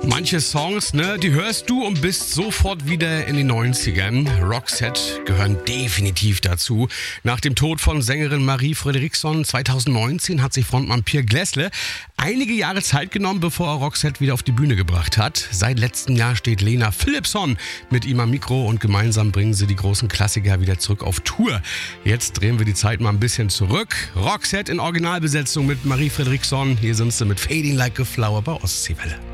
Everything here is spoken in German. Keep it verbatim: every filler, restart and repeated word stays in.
Manche Songs, ne, die hörst du und bist sofort wieder in den neunzigern. Roxette gehören definitiv dazu. Nach dem Tod von Sängerin Marie Fredriksson zweitausendneunzehn hat sich Frontmann Pierre Gläsle einige Jahre Zeit genommen, bevor er Roxette wieder auf die Bühne gebracht hat. Seit letztem Jahr steht Lena Philipsson mit ihm am Mikro und gemeinsam bringen sie die großen Klassiker wieder zurück auf Tour. Jetzt drehen wir die Zeit mal ein bisschen zurück. Roxette in Originalbesetzung mit Marie Fredriksson. Hier sind sie mit Fading Like a Flower bei Ostseewelle.